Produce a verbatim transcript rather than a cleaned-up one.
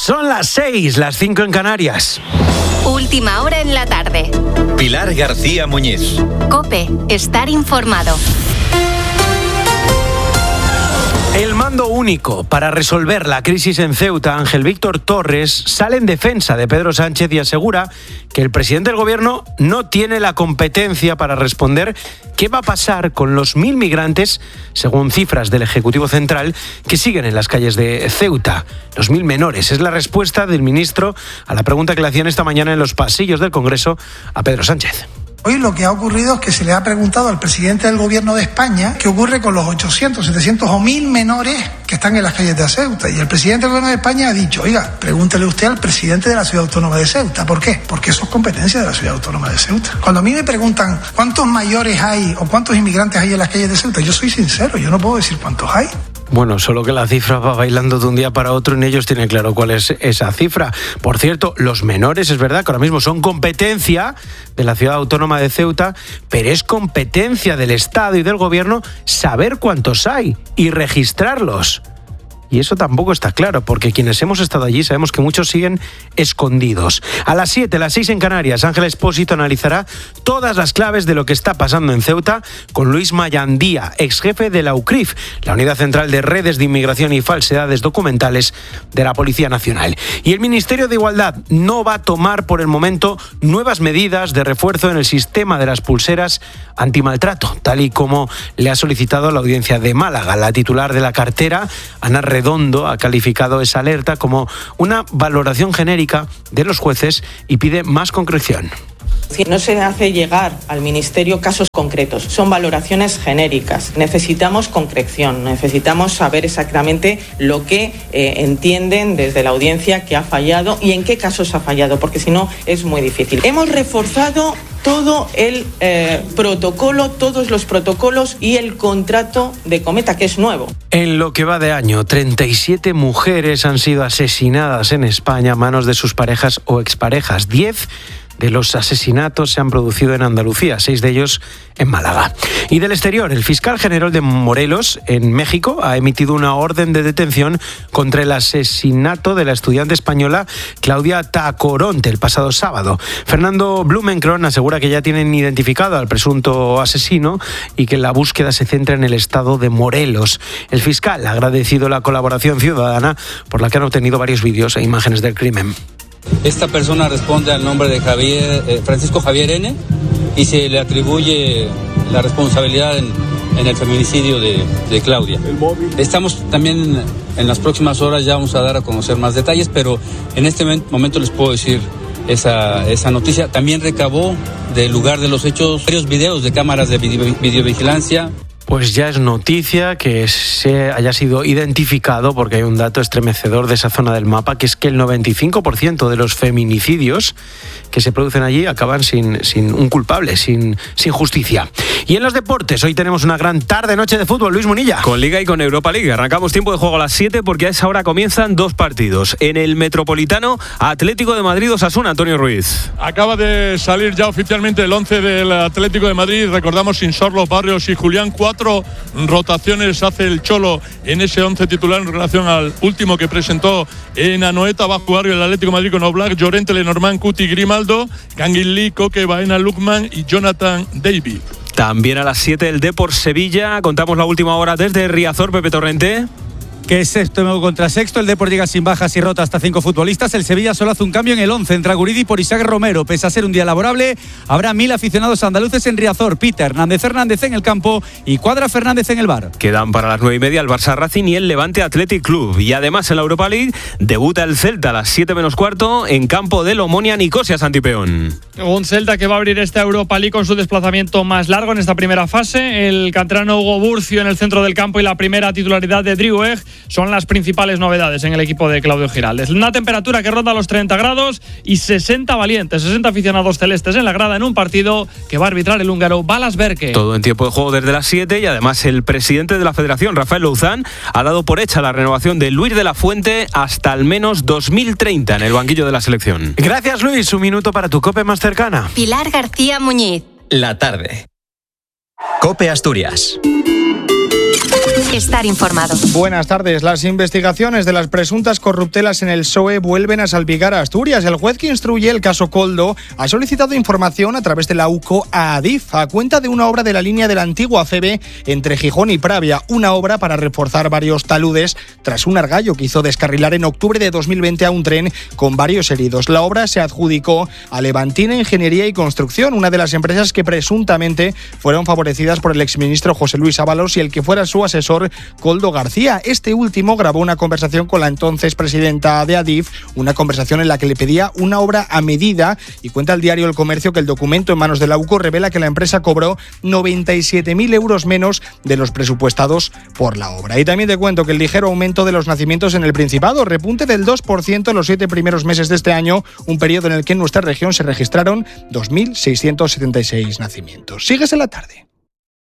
Son las seis, las cinco en Canarias. Última hora en la tarde. Pilar García Muñiz. COPE, estar informado. El mando único para resolver la crisis en Ceuta, Ángel Víctor Torres, sale en defensa de Pedro Sánchez y asegura que el presidente del gobierno no tiene la competencia para responder qué va a pasar con los mil migrantes, según cifras del Ejecutivo Central, que siguen en las calles de Ceuta. Los mil menores. Es la respuesta del ministro a la pregunta que le hacían esta mañana en los pasillos del Congreso a Pedro Sánchez. Hoy lo que ha ocurrido es que se le ha preguntado al presidente del gobierno de España qué ocurre con los ochocientos, setecientos o mil menores que están en las calles de Ceuta. Y el presidente del gobierno de España ha dicho, oiga, pregúntele usted al presidente de la Ciudad Autónoma de Ceuta. ¿Por qué? Porque eso es competencia de la Ciudad Autónoma de Ceuta. Cuando a mí me preguntan cuántos mayores hay o cuántos inmigrantes hay en las calles de Ceuta, yo soy sincero, yo no puedo decir cuántos hay. Bueno, solo que la cifra va bailando de un día para otro y ni ellos tienen claro cuál es esa cifra. Por cierto, los menores, es verdad que ahora mismo son competencia de la Ciudad Autónoma de Ceuta, pero es competencia del Estado y del Gobierno saber cuántos hay y registrarlos. Y eso tampoco está claro, porque quienes hemos estado allí sabemos que muchos siguen escondidos. A las siete, las seis en Canarias, Ángel Expósito analizará todas las claves de lo que está pasando en Ceuta con Luis Mayandía, ex jefe de la U C R I F, la Unidad Central de Redes de Inmigración y Falsedades Documentales de la Policía Nacional. Y el Ministerio de Igualdad no va a tomar por el momento nuevas medidas de refuerzo en el sistema de las pulseras antimaltrato, tal y como le ha solicitado la Audiencia de Málaga. La titular de la cartera, Ana Redondo, ha calificado esa alerta como una valoración genérica de los jueces y pide más concreción. No se hace llegar al Ministerio casos concretos, son valoraciones genéricas. Necesitamos concreción, necesitamos saber exactamente lo que eh, entienden desde la audiencia que ha fallado y en qué casos ha fallado, porque si no es muy difícil. Hemos reforzado todo el eh, protocolo, todos los protocolos y el contrato de Cometa, que es nuevo. En lo que va de año, treinta y siete mujeres han sido asesinadas en España a manos de sus parejas o exparejas. diez de los asesinatos se han producido en Andalucía, seis de ellos en Málaga. Y del exterior, el fiscal general de Morelos, en México, ha emitido una orden de detención contra el asesinato de la estudiante española Claudia Tacoronte el pasado sábado. Fernando Blumenkron asegura que ya tienen identificado al presunto asesino y que la búsqueda se centra en el estado de Morelos. El fiscal ha agradecido la colaboración ciudadana por la que han obtenido varios vídeos e imágenes del crimen. Esta persona responde al nombre de Javier, eh, Francisco Javier N. y se le atribuye la responsabilidad en, en el feminicidio de, de Claudia. Estamos también en las próximas horas, ya vamos a dar a conocer más detalles, pero en este momento les puedo decir esa, esa noticia. También recabó del lugar de los hechos varios videos de cámaras de video, videovigilancia. Pues ya es noticia que se haya sido identificado, porque hay un dato estremecedor de esa zona del mapa, que es que el noventa y cinco por ciento de los feminicidios que se producen allí acaban sin, sin un culpable, sin, sin justicia. Y en los deportes, hoy tenemos una gran tarde-noche de fútbol. Luis Munilla. Con Liga y con Europa League. Arrancamos tiempo de juego a las siete porque a esa hora comienzan dos partidos. En el Metropolitano, Atlético de Madrid, Osasuna, Antonio Ruiz. Acaba de salir ya oficialmente el once del Atlético de Madrid. Recordamos, sin Sorlo, Barrios y Julián, cuatro rotaciones hace el Cholo en ese once titular en relación al último que presentó en Anoeta. Va a jugar el Atlético de Madrid con Oblak, Llorente, Lenormand, Cuti, Grimaldo, Canguilí, Coque, Baena, Lukman y Jonathan David. También a las siete el Depor Sevilla. Contamos la última hora desde Riazor, Pepe Torrente. Que es sexto contra sexto, el Depor llega sin bajas y rota hasta cinco futbolistas. El Sevilla solo hace un cambio en el once, entra Guridi por Isaac Romero. Pese a ser un día laborable, habrá mil aficionados andaluces en Riazor. Peter Hernández Hernández en el campo y Cuadra Fernández en el bar. Quedan para las nueve y media el Barça Racing y el Levante Athletic Club. Y además en la Europa League debuta el Celta a las siete menos cuarto en campo del Omonia Nicosia Santipeón. Un Celta que va a abrir esta Europa League con su desplazamiento más largo en esta primera fase. El canterano Hugo Burcio en el centro del campo y la primera titularidad de Drigo Egg son las principales novedades en el equipo de Claudio Giraldes. Una temperatura que ronda los treinta grados y sesenta valientes, sesenta aficionados celestes en la grada en un partido que va a arbitrar el húngaro Balas Berke. Todo en tiempo de juego desde las siete y además el presidente de la Federación, Rafael Louzán, ha dado por hecha la renovación de Luis de la Fuente hasta al menos dos mil treinta en el banquillo de la selección. Gracias, Luis. Un minuto para tu COPE más cercana. Pilar García Muñiz. La tarde. COPE Asturias. Estar informado. Buenas tardes. Las investigaciones de las presuntas corruptelas en el P S O E vuelven a salpicar a Asturias. El juez que instruye el caso Koldo ha solicitado información a través de la U C O a Adif a cuenta de una obra de la línea de la antigua A C B entre Gijón y Pravia, una obra para reforzar varios taludes tras un argallo que hizo descarrilar en octubre de dos mil veinte a un tren con varios heridos. La obra se adjudicó a Levantina Ingeniería y Construcción, una de las empresas que presuntamente fueron favorecidas por el exministro José Luis Ábalos y el que fuera su asesor Koldo García. Este último grabó una conversación con la entonces presidenta de Adif, una conversación en la que le pedía una obra a medida, y cuenta el diario El Comercio que el documento en manos de la U C O revela que la empresa cobró noventa y siete mil euros menos de los presupuestados por la obra. Y también te cuento que el ligero aumento de los nacimientos en el Principado, repunte del dos por ciento en los siete primeros meses de este año, un periodo en el que en nuestra región se registraron dos mil seiscientos setenta y seis nacimientos. Sigues en la tarde.